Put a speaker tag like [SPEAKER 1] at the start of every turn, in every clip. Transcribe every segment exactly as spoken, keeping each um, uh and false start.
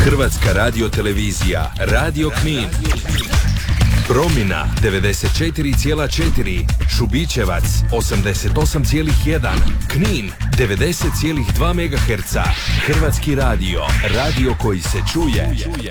[SPEAKER 1] Hrvatska radiotelevizija, Radio Knin. Promina devedeset četiri zarez četiri, Šubićevac osamdeset osam zarez jedan, Knin devedeset zarez dva megaherca. Hrvatski radio, radio koji se čuje.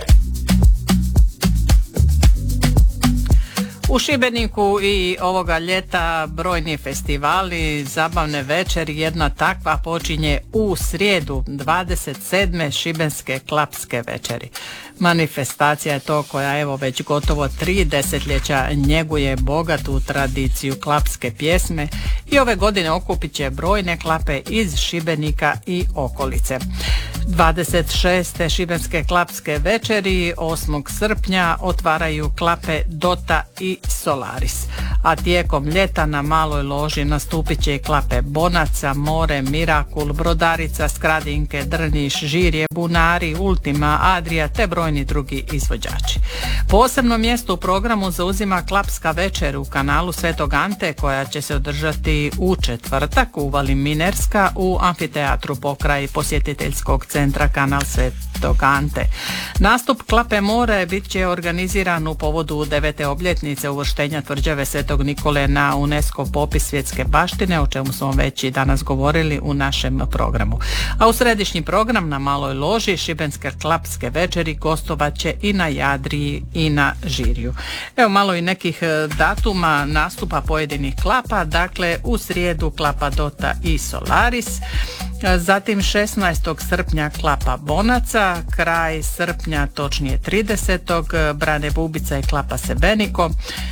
[SPEAKER 2] U Šibeniku i ovoga ljeta brojni festivali, zabavne večeri, jedna takva počinje u srijedu dvadeset sedme Šibenske klapske večeri. Manifestacija je to koja evo već gotovo tri desetljeća njeguje bogatu tradiciju klapske pjesme i ove godine okupit će brojne klape iz Šibenika i okolice. dvadeset šeste Šibenske klapske večeri osmog srpnja otvaraju klape Dota i Solaris, a tijekom ljeta na Maloj loži nastupit će i klape Bonaca, More, Mirakul, Brodarica, Skradinke, Drniš, Žirje, Bunari, Ultima, Adria te brojni drugi izvođači. Posebno mjesto u programu zauzima klapska večer u kanalu Svetog Ante koja će se održati u četvrtak u Vali Minerska u amfiteatru pokraj posjetiteljskog centra Kanal Svetog Ante. Nastup klape More bit će organiziran u povodu devete obljetnice uvrštenja tvrđave Svetog Nikole na UNESCO popis svjetske baštine, o čemu smo već i danas govorili u našem programu. A u središnji program na Maloj loži Šibenske klapske večeri gostovat će i na Jadriji i na Žirju. Evo malo i nekih datuma nastupa pojedinih klapa. Dakle, u srijedu klapa Dota i Solaris, zatim šesnaestog srpnja klapa Bonaca, kraj srpnja, točnije tridesetog Brane Bubica i klapa Sebeniko.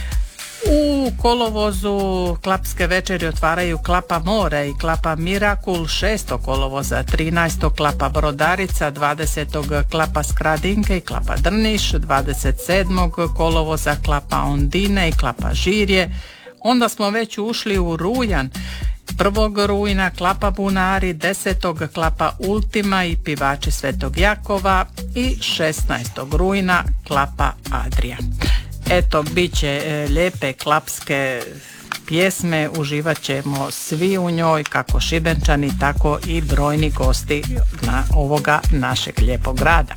[SPEAKER 2] U kolovozu klapske večeri otvaraju klapa More i klapa Mirakul, šestog kolovoza, trinaestog klapa Brodarica, dvadesetog klapa Skradinke i klapa Drniš, dvadeset sedmog kolovoza klapa Ondine i klapa Žirje. Onda smo već ušli u rujan. prvog rujna klapa Bunari, desetog klapa Ultima i Pivači Svetog Jakova i šesnaestog rujna klapa Adria. Eto, bit će lijepe klapske pjesme, uživat ćemo svi u njoj, kako Šibenčani, tako i brojni gosti na ovoga našeg lijepog grada.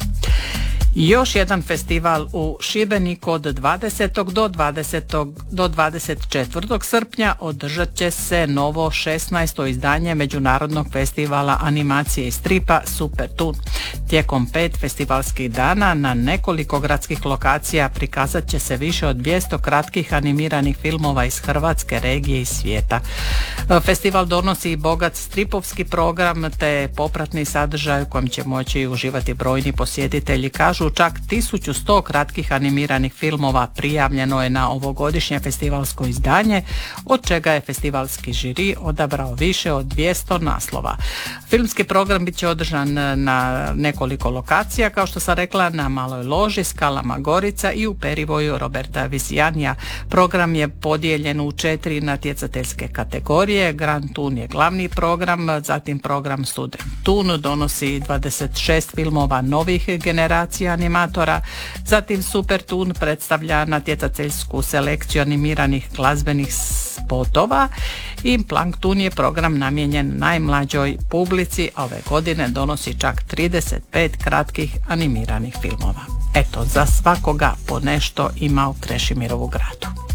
[SPEAKER 2] Još jedan festival u Šibeniku od dvadesetog do dvadesetog do dvadeset četvrtog srpnja održat će se novo šesnaesto izdanje Međunarodnog festivala animacije i stripa Super Toon. Tijekom pet festivalskih dana na nekoliko gradskih lokacija prikazat će se više od dvjesto kratkih animiranih filmova iz Hrvatske, regije i svijeta. Festival donosi bogat stripovski program te popratni sadržaj u kojem će moći uživati brojni posjetitelji. Kažu čak tisuću sto kratkih animiranih filmova prijavljeno je na ovogodišnje festivalsko izdanje, od čega je festivalski žiri odabrao više od dvjesto naslova. Filmski program bit će održan na nekoliko lokacija, kao što sam rekla, na Maloj loži, Skalama Gorica i u Perivoju Roberta Visijanija. Program je podijeljen u četiri natjecateljske kategorije. Grand Toon je glavni program, zatim program Student Toon donosi dvadeset šest filmova novih generacija animatora, zatim Super Toon predstavlja natjecateljsku selekciju animiranih glazbenih spotova i Plankton je program namijenjen najmlađoj publici, a ove godine donosi čak trideset pet kratkih animiranih filmova. Eto, za svakoga po nešto ima u Krešimirovu gradu.